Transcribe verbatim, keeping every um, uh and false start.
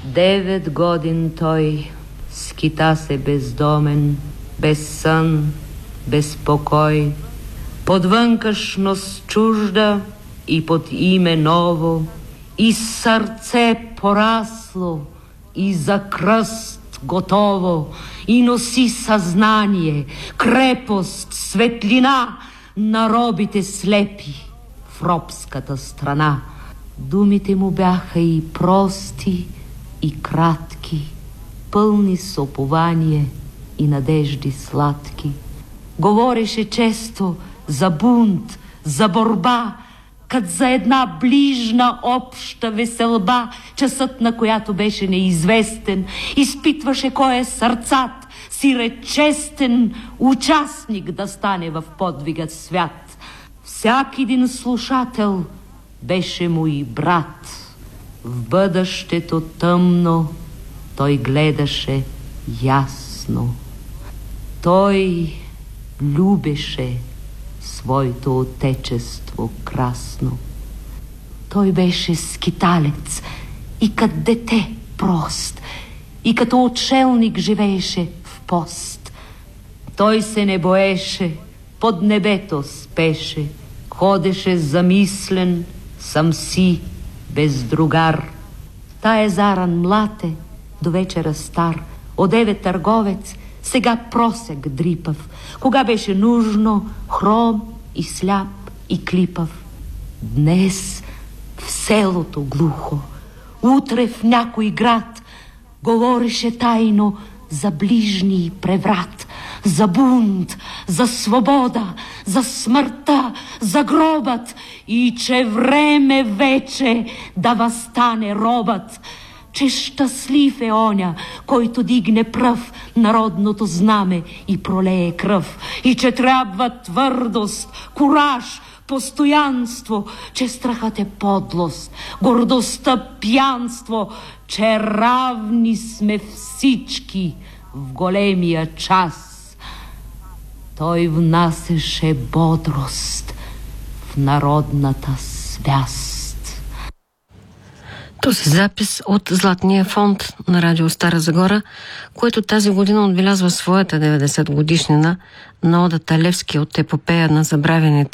Девет годин той скита се бездомен, без сън, без покой, под вънкашност чужда и под име ново, и сърце порасло, и за кръст готово, и носи съзнание, крепост, светлина на робите слепи в робската страна. Думите му бяха и прости, и кратки, пълни с упование и надежди сладки. Говореше често за бунт, за борба, кът за една ближна обща веселба, часът на която беше неизвестен. Изпитваше кой е сърцат, сире честен участник да стане в подвигът свят. Всяк един слушател беше му и брат. В бъдещето тъмно той гледаше ясно. Той любеше своето отечество красно. Той беше скиталец и като дете прост, и като отшелник живееше в пост. Той се не боеше, под небето спеше, ходеше замислен, сам си, без другар. Тая заран млад е, до вечера стар, одеве търговец, сега просек дрипав. Кога беше нужно, хром и сляп и клипав. Днес в селото глухо, утре в някой град, говореше тайно за ближний преврат, за бунт, за свобода, за смъртта, за гробът, и че време вече да възстане робът, че щастлив е оня, който дигне пръв народното знаме и пролее кръв, и че трябва твърдост, кураж, постоянство, че страхът е подлост, гордостта пянство, че равни сме всички в големия час. Той внасяше бодрост в народната свяст. Този запис от Златния фонд на радио Стара Загора, което тази година отбелязва своята деветдесет годишнина на одата Левски от епопея на забравените